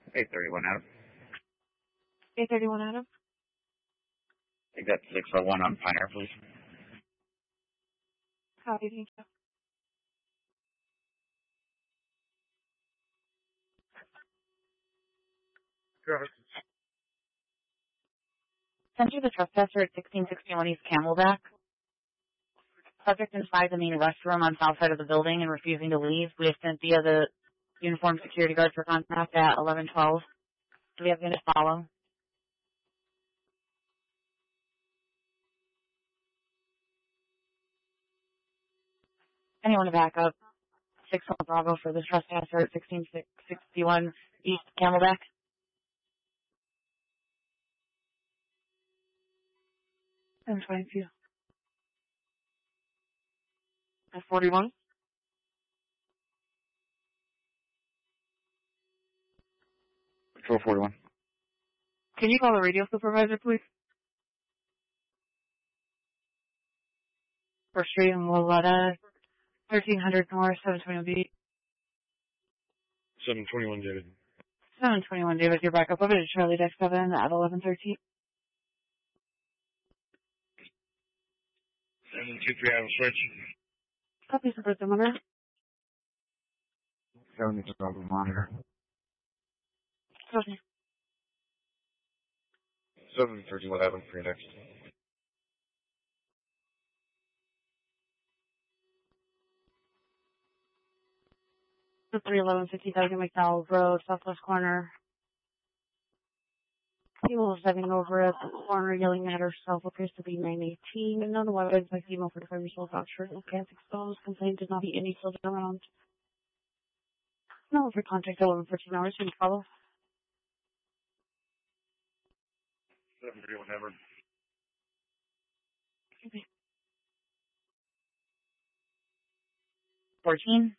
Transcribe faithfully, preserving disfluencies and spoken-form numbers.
eight thirty-one Adam. eight thirty-one Adam. I got six oh one on Pioneer, please. Copy, thank you. Travis. Send you the trespasser at sixteen sixty-one East Camelback. Subject inside the main restroom on south side of the building and refusing to leave. We have sent via the uniformed security guard for contact at eleven twelve. Do we have anything to follow? Anyone to back up? six one Bravo for the trespasser at sixteen sixty-one East Camelback. I'm fine with you. At forty-one. Patrol forty-one. Can you call the radio supervisor, please? First Street in Walletta, thirteen hundred North, seven twenty-one B. seven twenty-one David. seven twenty-one David, you're back up over to Charlie Deck seven at eleven thirteen. seven two three Adam switch. Copy, support the monitor. seven two three monitor. Copy. seven thirty-one Adam for your next. three eleven fifty thousand McDowell Road, southwest corner. Female is driving over at the corner, yelling at herself, appears to be nine eighteen. And none weapons by female forty-five years old, voucher, pants exposed, complaint did not be any children around. No, for contact eleven fourteen hours, can you follow? seven three one Ever. Okay. fourteen.